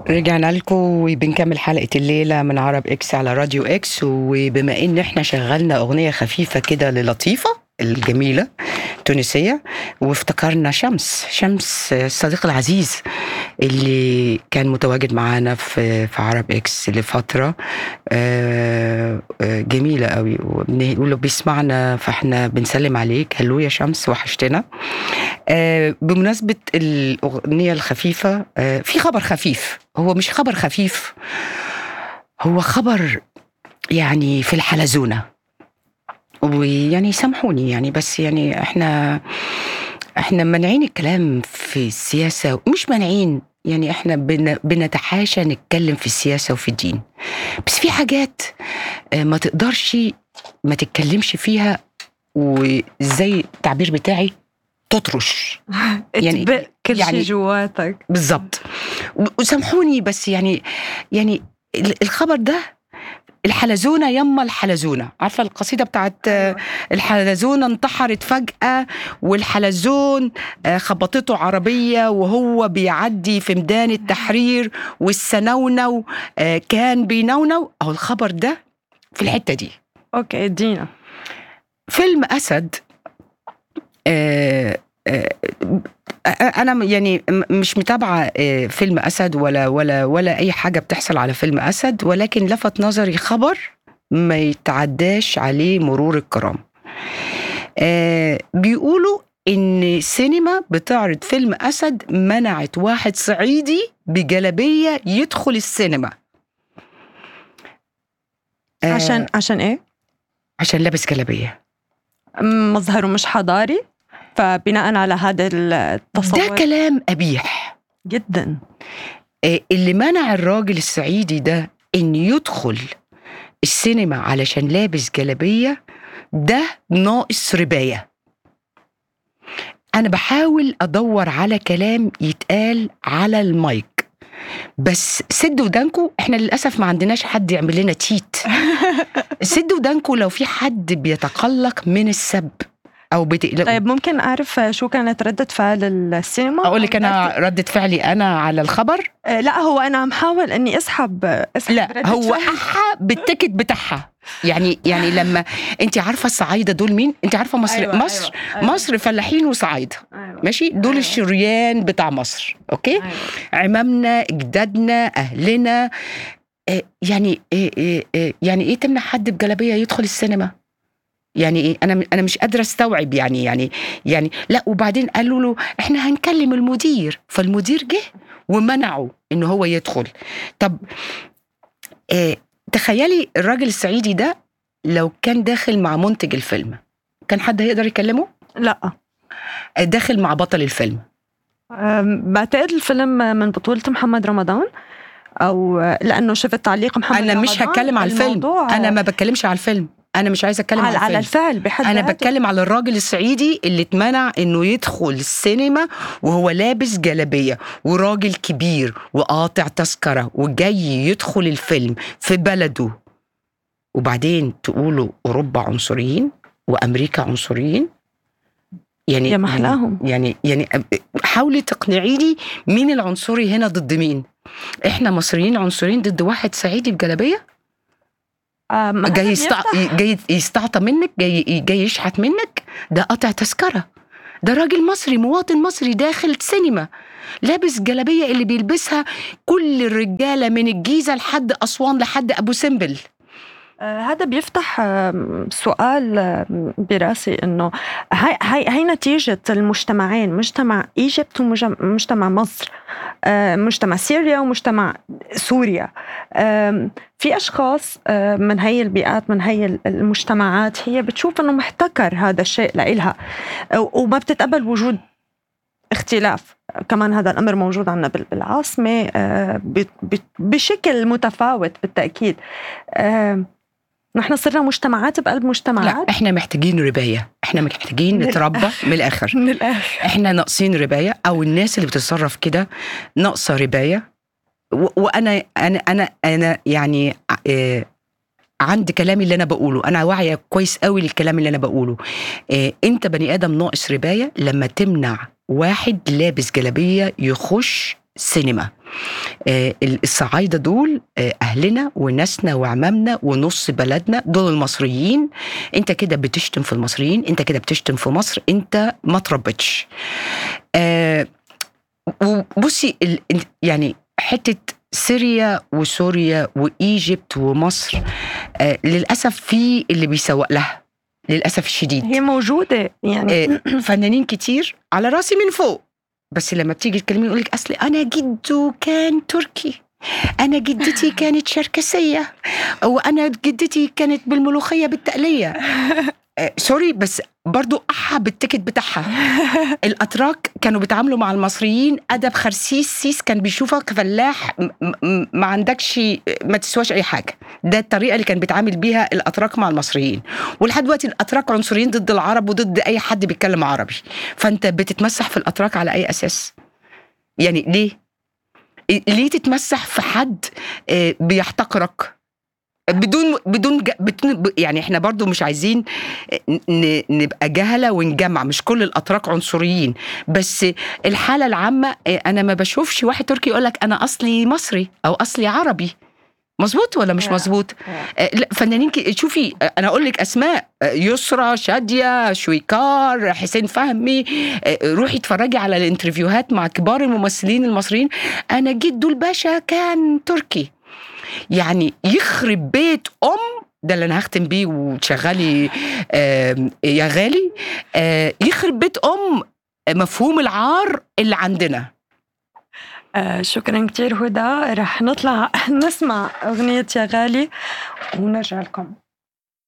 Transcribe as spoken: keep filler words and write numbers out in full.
رجعنا لكم وبنكمل حلقة الليلة من عرب إكس على راديو إكس. وبما إن إحنا شغلنا أغنية خفيفة كده للطيفة الجميلة تونسية، وافتكرنا شمس شمس الصديق العزيز اللي كان متواجد معانا في في عرب إكس لفترة آه، آه، جميلة قوي، وبنقول له بيسمعنا فإحنا بنسلم عليك. هلو يا شمس، وحشتنا. آه، بمناسبة الأغنية الخفيفة، آه، في خبر خفيف، هو مش خبر خفيف، هو خبر يعني في الحلزونة. ويعني سامحوني يعني، بس يعني احنا احنا مانعين الكلام في السياسة، مش مانعين يعني، احنا بن بنتحاشى نتكلم في السياسة وفي الدين، بس في حاجات آه، ما تقدرش ما تتكلمش فيها، وزي التعبير بتاعي تطرش يعني اتبق كل يعني شيء جواتك بالظبط. وسامحوني بس يعني يعني الخبر ده الحلزونة يما الحلزونة، عارفة القصيدة بتاعت أيوة. الحلزونة انتحرت فجأة، والحلزون خبطته عربية وهو بيعدي في ميدان التحرير، والسنونو كان بينونو. أو الخبر ده في الحتة دي. أوكي دينا. فيلم أسد، آه أنا يعني مش متابعة فيلم أسد ولا ولا ولا أي حاجة بتحصل على فيلم أسد، ولكن لفت نظري خبر ما يتعداش عليه مرور الكرام. آه بيقولوا إن سينما بتعرض فيلم أسد منعت واحد صعيدي بجلبية يدخل السينما. آه عشان عشان إيه؟ عشان لابس جلبية، مظهره مش حضاري، فبناء على هذا التصور. ده كلام قبيح جدا. اللي منع الراجل الصعيدي ده إن يدخل السينما علشان لابس جلبية، ده ناقص رباية. أنا بحاول أدور على كلام يتقال على المايك، بس سدوا ودانكو. إحنا للأسف ما عندناش حد يعمل لنا تيت. سدوا ودانكو لو في حد بيتقلق من السب أو بتقلق. طيب ممكن أعرف شو كانت ردة فعل السينما؟ أقول لك أنا ردة فعلي أنا على الخبر. أه لا، هو أنا عم حاول أني أسحب, أسحب لا هو أحا بالتكت بتاعها. يعني يعني لما أنت عارفة الصعايدة دول مين؟ أنت عارفة مصر؟ أيوة مصر أيوة أيوة. مصر فلاحين وصعايدة. أيوة. ماشي، دول أيوة. الشريان بتاع مصر. أوكي. أيوة. عمامنا، أجدادنا، أهلنا. آه يعني إيه إيه إيه يعني إيه تمنع حد بجلبية يدخل السينما؟ يعني ايه؟ انا انا مش قادره استوعب يعني يعني يعني لا. وبعدين قالوا له احنا هنكلم المدير، فالمدير جه ومنعه ان هو يدخل. طب اه تخيلي الراجل الصعيدي ده لو كان داخل مع منتج الفيلم، كان حد هيقدر يكلمه؟ لا. داخل مع بطل الفيلم. بعتقد الفيلم من بطولة محمد رمضان، او لانه شفت تعليق محمد انا رمضان. مش هتكلم على الفيلم، انا ما بتكلمش على الفيلم، انا مش عايزه اتكلم على, على الفيلم. على الفعل بحد انا بتكلم على الراجل الصعيدي اللي اتمنع انه يدخل السينما وهو لابس جلابيه، وراجل كبير وقاطع تذكره وجاي يدخل الفيلم في بلده، وبعدين تقولوا اوروبا عنصريين وامريكا عنصريين. يعني يا محلاهم. يعني يعني حاولي تقنعيني مين العنصري هنا ضد مين؟ احنا مصريين عنصريين ضد واحد صعيدي بجلابيه جاي يستع... جاي يستعطى منك، جاي جاي يشحت منك. ده قطع تذكره، ده راجل مصري مواطن مصري داخل سينما لابس جلابيه اللي بيلبسها كل الرجاله من الجيزه لحد اسوان لحد ابو سمبل. آه هذا بيفتح آه سؤال آه براسي، انه هاي هاي هاي نتيجه المجتمعين، مجتمع ايجيبت ومجتمع مصر، آه مجتمع سوريا ومجتمع سوريا. آه في اشخاص آه من هاي البيئات، من هاي المجتمعات، هي بتشوف انه محتكر هذا الشيء لإلها، آه وما بتتقبل وجود اختلاف. كمان هذا الأمر موجود عندنا بالعاصمة آه بشكل متفاوت بالتأكيد. آه نحن صرنا مجتمعات بقلب مجتمعات. لا احنا محتاجين رباية، احنا محتاجين نتربى من الآخر. من الآخر احنا ناقصين رباية، أو الناس اللي بتتصرف كده ناقصة رباية. وأنا أنا أنا أنا يعني اه عند كلامي اللي أنا بقوله، أنا واعية كويس قوي للكلام اللي أنا بقوله. اه أنت بني آدم ناقص رباية لما تمنع واحد لابس جلابية يخش سينما. آه، الصعايدة دول آه، أهلنا وناسنا وعمامنا ونص بلدنا، دول المصريين. أنت كده بتشتم في المصريين، أنت كده بتشتم في مصر، أنت ما تربتش. آه، وبصي ال- يعني حتة سوريا وسوريا وإيجيبت ومصر، آه، للأسف في اللي بيسوق لها للأسف الشديد. هي موجودة يعني. آه، فنانين كتير على راسي من فوق، بس لما بتيجي تكلمين يقولك أصلي أنا جده كان تركي، أنا جدتي كانت شركسية، وأنا جدتي كانت بالملوخية بالتقلية. آه، سوري بس برضو أحا بالتيكت بتاعها. الأتراك كانوا بيتعاملوا مع المصريين أدب خرسيس سيس، كان بيشوفك فلاح م- م- ما عندكش، ما تسواش أي حاجة. ده الطريقة اللي كان بيتعامل بيها الأتراك مع المصريين، ولحد دلوقتي الأتراك عنصريين ضد العرب وضد أي حد بيتكلم عربي. فأنت بتتمسح في الأتراك على أي أساس؟ يعني ليه؟ ليه تتمسح في حد آه، بيحتقرك بدون بدون ج- بدون ب- يعني احنا برضو مش عايزين ن- نبقى جهلة ونجمع، مش كل الأتراك عنصريين، بس الحالة العامة اه، أنا ما بشوفش واحد تركي يقولك أنا أصلي مصري أو أصلي عربي. مظبوط ولا مش مظبوط؟ اه، لا، فنانين ك- شوفي، اه، أنا أقول لك أسماء، اه، يسرى، شادية، شويكار، حسين فهمي، اه، روحي اتفرجي على الانترفيوهات مع كبار الممثلين المصريين. أنا جدو الباشا كان تركي. يعني يخرب بيت أم، ده اللي أنا هختم بيه وتشغلي آم، يا غالي، آه، يخرب بيت أم مفهوم العار اللي عندنا. آه، شكرا كتير هدى. رح نطلع نسمع أغنية يا غالي ونرجع لكم.